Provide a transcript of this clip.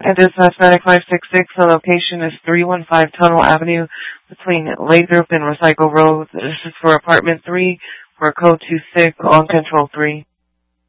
And dispatch Medic 566, the location is 315 Tunnel Avenue between Lathrop and Recycle Road. This is for apartment 3 for code 26 on control 3.